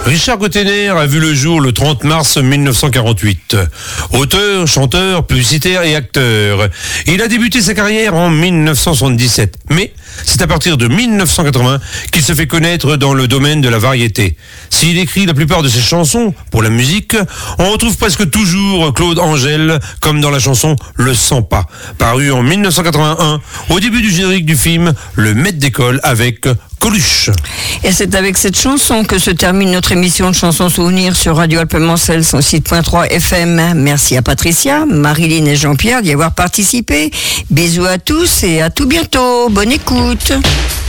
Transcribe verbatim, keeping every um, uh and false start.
Richard Gottener a vu le jour le trente mars mille neuf cent quarante-huit. Auteur, chanteur, publicitaire et acteur. Il a débuté sa carrière en mille neuf cent soixante-dix-sept. Mais c'est à partir de mille neuf cent quatre-vingts qu'il se fait connaître dans le domaine de la variété. S'il écrit la plupart de ses chansons pour la musique, on retrouve presque toujours Claude Angèle, comme dans la chanson Le Sens Pas, paru en mille neuf cent quatre-vingt-un, au début du générique du film Le Maître d'école avec Coluche. Et c'est avec cette chanson que se termine notre émission de chansons souvenirs sur Radio Alpes-Mancel, son site point trois F M. Merci à Patricia, Marilyn et Jean-Pierre d'y avoir participé. Bisous à tous et à tout bientôt. Bonne écoute.